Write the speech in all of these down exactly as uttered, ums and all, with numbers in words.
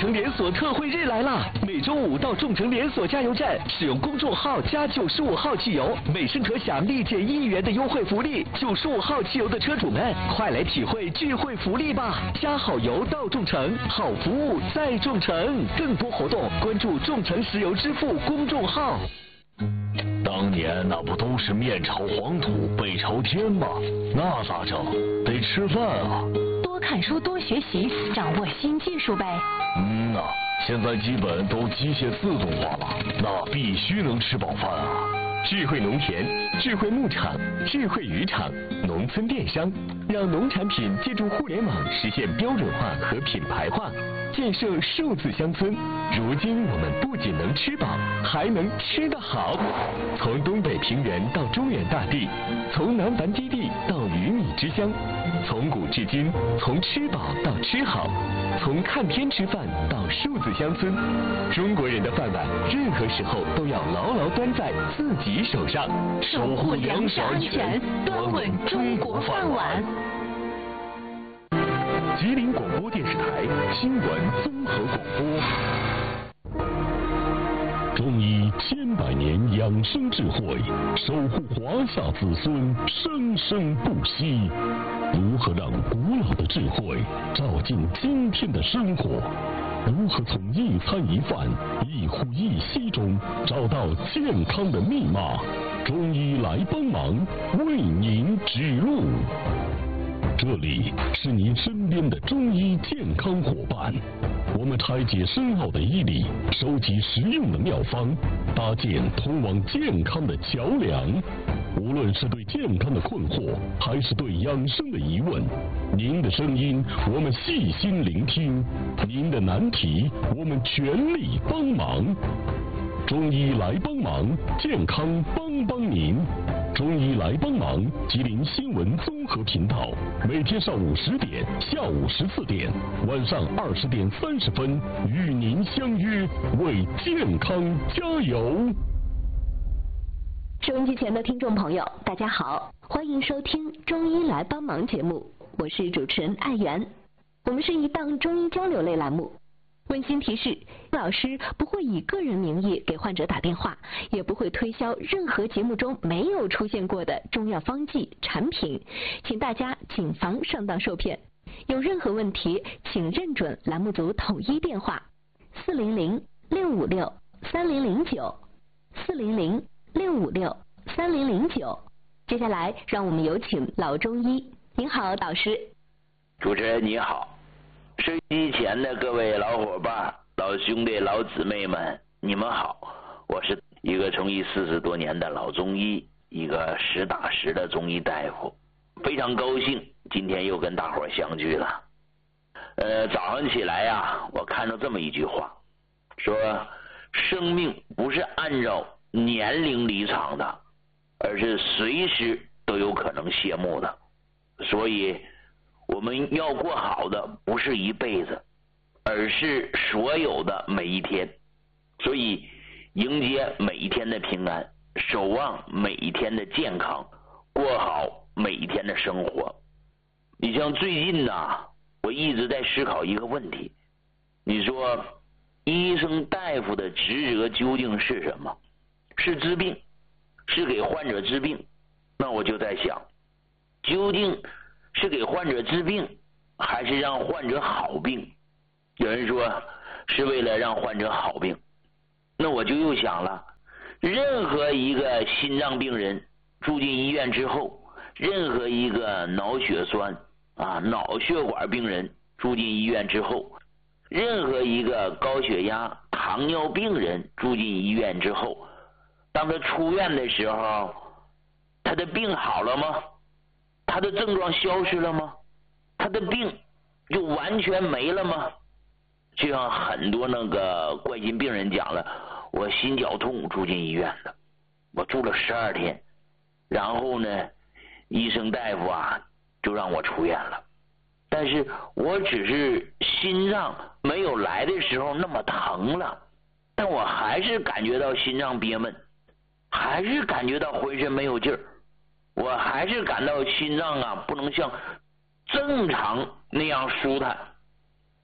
诚连锁特惠日来啦！每周五到众诚连锁加油站使用公众号加九十五号汽油，每升可享立减一元的优惠福利。九十五号汽油的车主们，快来体会聚会福利吧！加好油到众诚，好服务在众诚。更多活动关注众诚石油支付公众号。 当年那不都是面朝黄土背朝天吗？那咋整？得吃饭啊！ 多看书，多学习，掌握新技术呗。 嗯呐、啊，现在基本都机械自动化了，那必须能吃饱饭啊！ 智慧农田、智慧牧场、智慧渔场、农村电商，让农产品借助互联网实现标准化和品牌化，建设数字乡村。如今我们不仅能吃饱，还能吃得好。从东北平原到中原大地，从南繁基地到鱼米之乡，从古至今，从吃饱到吃好，从看天吃饭到数字乡村。中国人的饭碗，任何时候都要牢牢端在自己手上， 守护粮食安全，端稳中国饭碗。 吉林广播电视台新闻综合广播。 中医千百年养生智慧，守护华夏子孙生生不息。如何让古老的智慧照进今天的生活？如何从一餐一饭、一呼一吸中找到健康的密码？中医来帮忙，为您指路。这里是您身边的中医健康伙伴，我们拆解深奥的医理，收集实用的妙方，搭建通往健康的桥梁。无论是对健康的困惑，还是对养生的疑问，您的声音我们细心聆听，您的难题我们全力帮忙。中医来帮忙，健康帮帮您。中医来帮忙，吉林新闻综合频道，每天上午十点、下午十四点、晚上二十点三十分，与您相约，为健康加油。 收音机前的听众朋友，大家好，欢迎收听《中医来帮忙》节目，我是主持人艾媛。我们是一档中医交流类栏目。温馨提示，老师不会以个人名义给患者打电话，也不会推销任何节目中没有出现过的中药方剂产品，请大家谨防上当受骗。有任何问题，请认准栏目组统一电话四零零六五六三零零九四零零六五六三零零九。接下来，让我们有请老中医。您好，导师。 主持人你好。收音机前的各位老伙伴、老兄弟、老姊妹们，你们好！我是一个从医四十多年的老中医，一个实打实的中医大夫，非常高兴今天又跟大伙相聚了。呃，早上起来呀，我看到这么一句话，说生命不是按照年龄离场的，而是随时都有可能谢幕的，所以我们要过好的不是一辈子，而是所有的每一天。所以迎接每一天的平安，守望每一天的健康，过好每一天的生活。你像最近呢，我一直在思考一个问题，你说医生大夫的职责究竟是什么？是治病，是给患者治病。那我就在想，究竟是给患者治病，还是让患者好病？有人说是为了让患者好病，那我就又想了，任何一个心脏病人住进医院之后，任何一个脑血栓啊、脑血管病人住进医院之后，任何一个高血压、糖尿病人住进医院之后，当他出院的时候，他的病好了吗？他的症状消失了吗？他的病就完全没了吗？就像很多那个冠心病人讲了，我心绞痛住进医院了，我住了十二天，然后呢，医生大夫啊就让我出院了，但是我只是心脏没有来的时候那么疼了，但我还是感觉到心脏憋闷，还是感觉到浑身没有劲儿，我还是感到心脏啊不能像正常那样舒坦。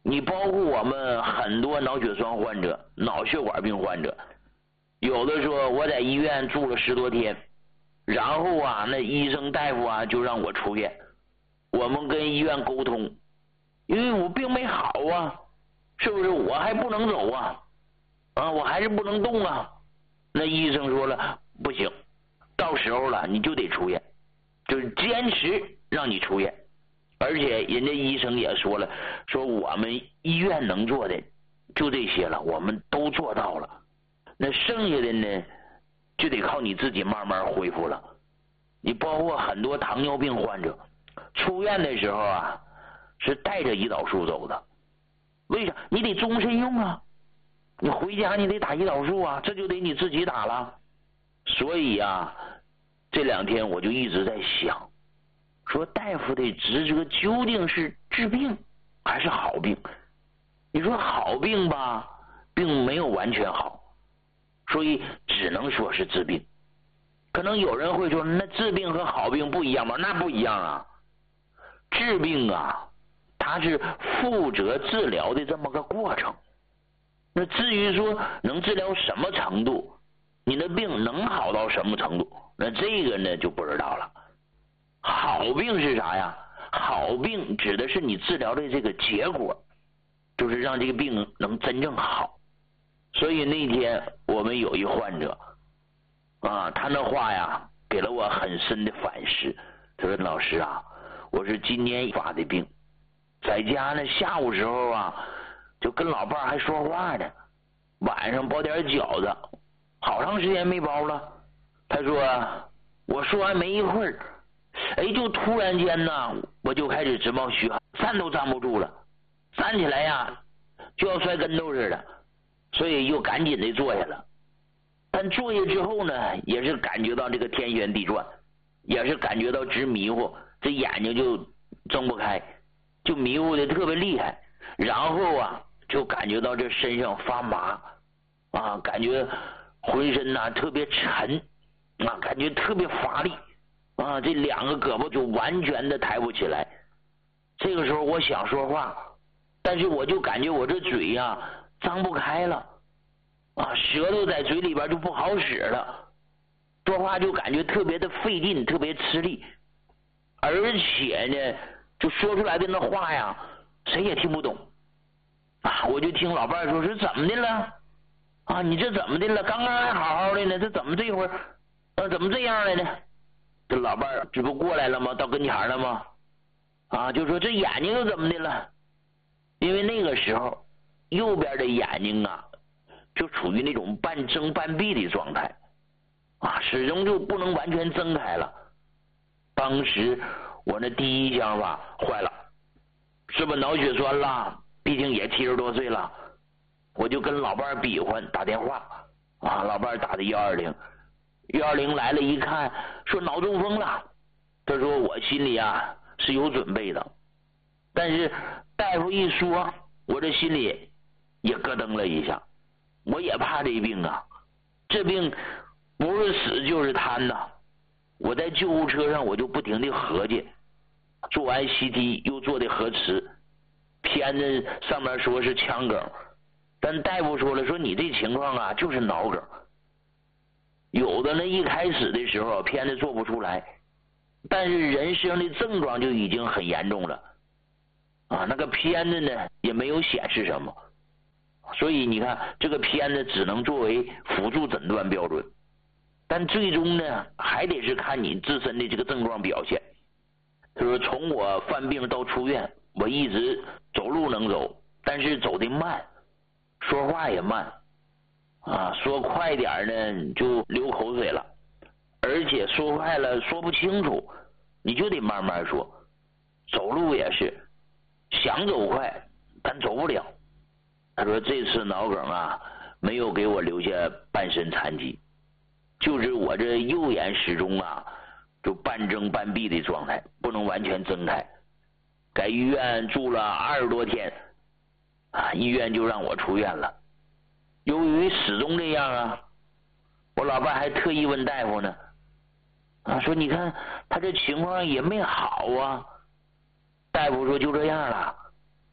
你包括我们很多脑血栓患者、脑血管病患者，有的说我在医院住了十多天，然后啊，那医生大夫啊就让我出院。我们跟医院沟通，因为我病没好啊，是不是？我还不能走啊，啊，我还是不能动啊。那医生说了，不行，到时候了你就得出院，就是坚持让你出院。而且人家医生也说了，说我们医院能做的就这些了，我们都做到了。那剩下的呢，就得靠你自己慢慢恢复了。你包括很多糖尿病患者出院的时候啊，是带着胰岛素走的。为啥？你得终身用啊，你回家你得打胰岛素啊，这就得你自己打了。所以啊，这两天我就一直在想，说大夫的职责究竟是治病还是好病？你说好病吧，并没有完全好，所以只能说是治病。可能有人会说，那治病和好病不一样吗？那不一样啊。治病啊，它是负责治疗的这么个过程。那至于说能治疗什么程度，你的病能好到什么程度，那这个呢就不知道了。好病是啥呀？好病指的是你治疗的这个结果，就是让这个病能真正好。所以那天我们有一患者啊，他那话呀给了我很深的反思。他说，老师啊，我是今年发的病，在家呢下午时候啊就跟老伴还说话呢，晚上包点饺子，好长时间没包了。他说我说完没一会儿，哎，就突然间呢我就开始直冒虚汗，站都站不住了，站起来呀就要摔跟头似的，所以又赶紧的坐下了。但坐下之后呢，也是感觉到这个天旋地转，也是感觉到直迷糊，这眼睛就睁不开，就迷糊的特别厉害。然后啊就感觉到这身上发麻啊，感觉浑身呐、啊、特别沉啊，感觉特别乏力啊，这两个胳膊就完全的抬不起来。这个时候我想说话，但是我就感觉我这嘴呀、啊、张不开了啊，舌头在嘴里边就不好使了，说话就感觉特别的费劲，特别吃力，而且呢就说出来的那话呀谁也听不懂啊。我就听老伴说，是怎么的了啊？你这怎么的了？刚刚还好好的呢，这怎么这会儿啊怎么这样了呢？这老伴这不过来了吗？到跟前了吗？啊，就说这眼睛又怎么的了？因为那个时候右边的眼睛啊就处于那种半睁半闭的状态啊，始终就不能完全睁开了。当时我那第一想法，坏了，是不是脑血栓了？毕竟也七十多岁了。我就跟老伴比划打电话啊，老伴打的幺二零，幺二零来了一看，说脑中风了。他说我心里啊是有准备的，但是大夫一说，我这心里也咯噔了一下。我也怕这病啊，这病不是死就是瘫呐。我在救护车上我就不停的合计，做完 C T 又做的核磁，片子上面说是腔梗，但大夫说了，说你这情况啊就是脑梗。有的呢一开始的时候片子做不出来，但是人身上的症状就已经很严重了啊，那个片子呢也没有显示什么，所以你看这个片子只能作为辅助诊断标准，但最终呢还得是看你自身的这个症状表现。他说从我犯病到出院，我一直走路能走，但是走得慢，说话也慢啊，说快点呢就流口水了，而且说快了说不清楚，你就得慢慢说。走路也是想走快但走不了。他说这次脑梗啊没有给我留下半身残疾，就是我这右眼始终啊就半睁半闭的状态，不能完全睁开。在医院住了二十多天啊，医院就让我出院了。由于始终这样啊，我老伴还特意问大夫呢啊，说你看他这情况也没好啊。大夫说就这样了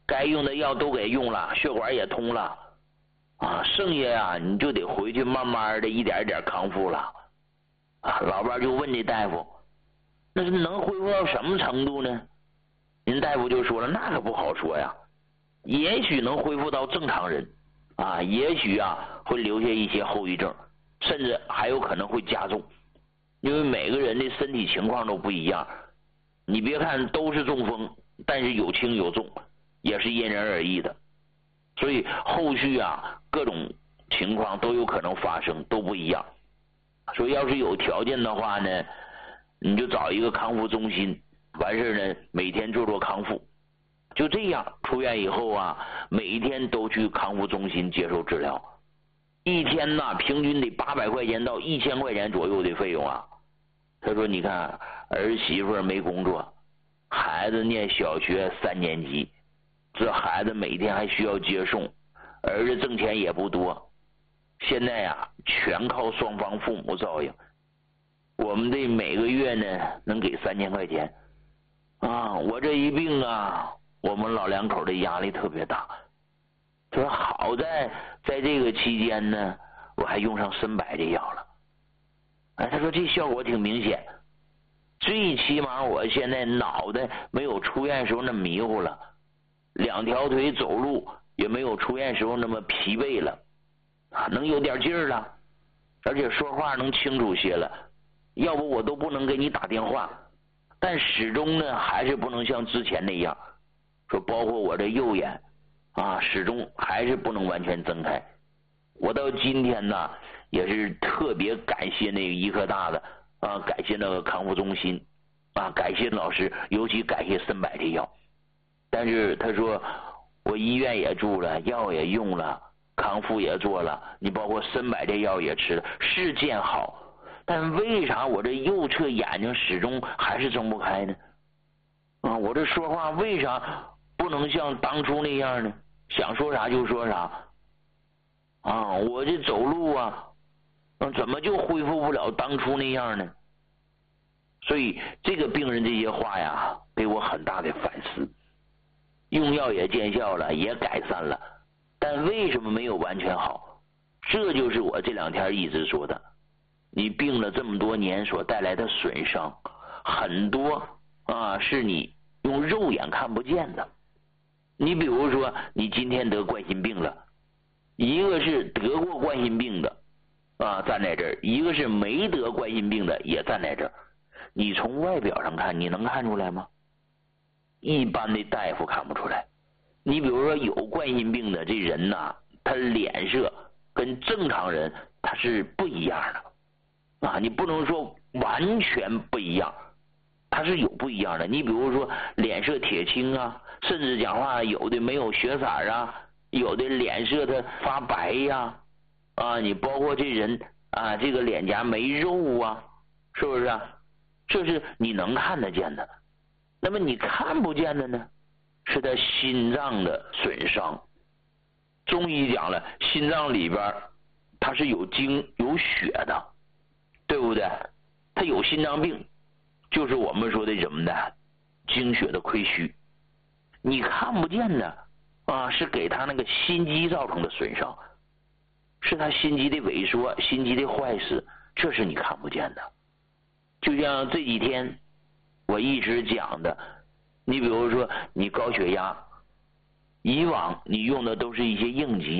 该用的药都给用了，血管也通了，啊，剩下呀你就得回去慢慢的一点一点康复了。啊，老伴就问这大夫，那是能恢复到什么程度呢？人大夫就说了，那可不好说呀，也许能恢复到正常人，啊，也许啊会留下一些后遗症，甚至还有可能会加重，因为每个人的身体情况都不一样。你别看都是中风，但是有轻有重，也是因人而异的，所以后续啊各种情况都有可能发生，都不一样。所以要是有条件的话呢，你就找一个康复中心，完事呢每天做做康复，就这样出院以后啊，每一天都去康复中心接受治疗，一天呢平均得八百块钱到一千块钱左右的费用啊。他说你看儿媳妇没工作，孩子念小学三年级，这孩子每天还需要接送，儿子挣钱也不多，现在呀全靠双方父母照应，我们这每个月呢能给三千块钱啊，我这一病啊，我们老两口的压力特别大。他说好在在这个期间呢，我还用上参柏这药了。哎，他说这效果挺明显，最起码我现在脑袋没有出院时候那么迷糊了，两条腿走路也没有出院时候那么疲惫了，啊，能有点劲儿了，而且说话能清楚些了。要不我都不能给你打电话，但始终呢还是不能像之前那样，说包括我这右眼啊，始终还是不能完全睁开。我到今天呢也是特别感谢那个医科大的啊，感谢那个康复中心啊，感谢老师，尤其感谢参柏这药。但是他说我医院也住了，药也用了，康复也做了，你包括参柏这药也吃了，是见好，但为啥我这右侧眼睛始终还是睁不开呢？啊，我这说话为啥不能像当初那样呢？想说啥就说啥啊，我这走路啊怎么就恢复不了当初那样呢？所以这个病人这些话呀给我很大的反思。用药也见效了，也改善了，但为什么没有完全好？这就是我这两天一直说的，你病了这么多年所带来的损伤，很多啊是你用肉眼看不见的。你比如说你今天得冠心病了，一个是得过冠心病的啊站在这儿，一个是没得冠心病的也站在这儿，你从外表上看你能看出来吗？一般的大夫看不出来。你比如说有冠心病的这人呐、啊，他脸色跟正常人他是不一样的啊，你不能说完全不一样，他是有不一样的。你比如说脸色铁青啊，甚至讲话有的没有血色啊，有的脸色他发白呀，啊，你包括这人啊，这个脸颊没肉啊，是不是啊？这是你能看得见的。那么你看不见的呢，是他心脏的损伤。中医讲了，心脏里边它是有精有血的，对不对？他有心脏病，就是我们说的什么呢？精血的亏虚。你看不见的啊，是给他那个心肌造成的损伤，是他心肌的萎缩、心肌的坏死，这是你看不见的。就像这几天我一直讲的，你比如说你高血压，以往你用的都是一些应急